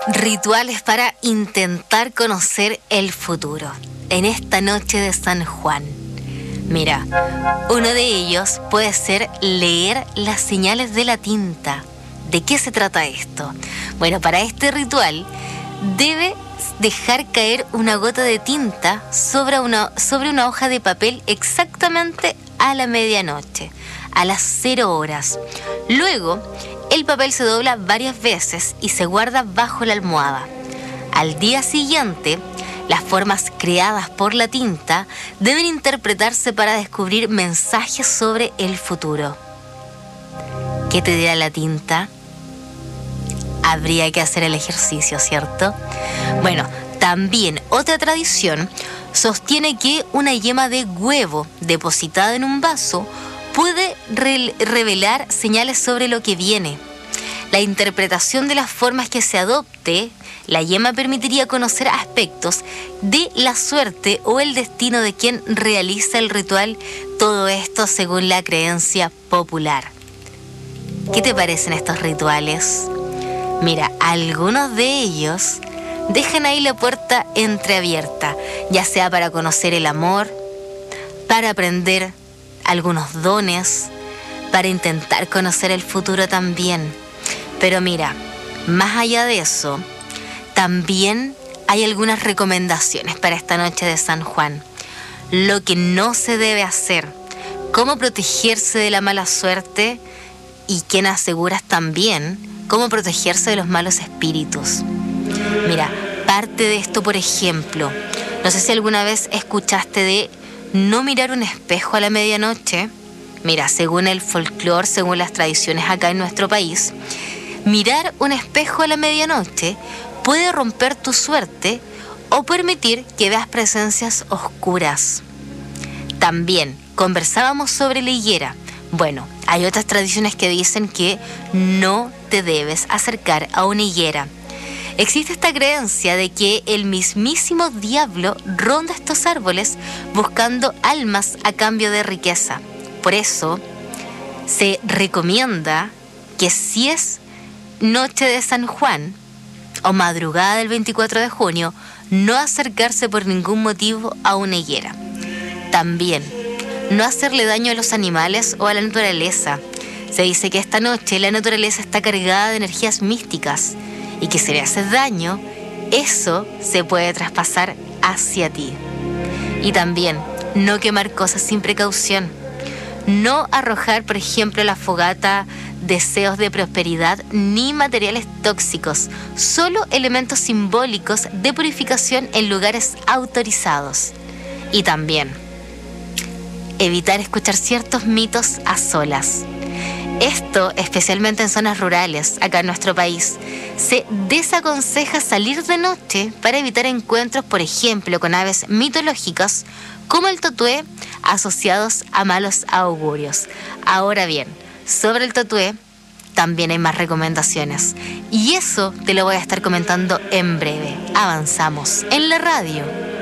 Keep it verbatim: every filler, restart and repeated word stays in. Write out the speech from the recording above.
Rituales para intentar conocer el futuro en esta noche de San Juan. Mira, uno de ellos puede ser leer las señales de la tinta. ¿De qué se trata esto? Bueno, para este ritual debe dejar caer una gota de tinta sobre una, sobre una hoja de papel exactamente a la medianoche, a las cero horas. Luego, el papel se dobla varias veces y se guarda bajo la almohada. Al día siguiente, las formas creadas por la tinta deben interpretarse para descubrir mensajes sobre el futuro. ¿Qué te dirá la tinta? Habría que hacer el ejercicio, ¿cierto? Bueno, también otra tradición sostiene que una yema de huevo depositada en un vaso puede re- revelar señales sobre lo que viene. La interpretación de las formas que se adopte, la yema permitiría conocer aspectos de la suerte o el destino de quien realiza el ritual, todo esto según la creencia popular. ¿Qué te parecen estos rituales? Mira, algunos de ellos dejan ahí la puerta entreabierta, ya sea para conocer el amor, para aprender algunos dones, para intentar conocer el futuro también. Pero mira, más allá de eso, también hay algunas recomendaciones para esta noche de San Juan. Lo que no se debe hacer, cómo protegerse de la mala suerte y quién aseguras también cómo protegerse de los malos espíritus. Mira, parte de esto, por ejemplo, no sé si alguna vez escuchaste de no mirar un espejo a la medianoche. Mira, según el folclore, según las tradiciones acá en nuestro país, mirar un espejo a la medianoche puede romper tu suerte o permitir que veas presencias oscuras. También conversábamos sobre la higuera. Bueno, hay otras tradiciones que dicen que no te debes acercar a una higuera. Existe esta creencia de que el mismísimo diablo ronda estos árboles buscando almas a cambio de riqueza. Por eso se recomienda que si es noche de San Juan o madrugada del veinticuatro de junio, no acercarse por ningún motivo a una higuera. También, no hacerle daño a los animales o a la naturaleza. Se dice que esta noche la naturaleza está cargada de energías místicas y que si le haces daño, eso se puede traspasar hacia ti. Y también, no quemar cosas sin precaución. No arrojar, por ejemplo, a la fogata deseos de prosperidad ni materiales tóxicos, solo elementos simbólicos de purificación en lugares autorizados. Y también, evitar escuchar ciertos mitos a solas. Esto, especialmente en zonas rurales, acá en nuestro país, se desaconseja salir de noche para evitar encuentros, por ejemplo, con aves mitológicas como el totué, asociados a malos augurios. Ahora bien, sobre el totué también hay más recomendaciones. Y eso te lo voy a estar comentando en breve. Avanzamos en la radio.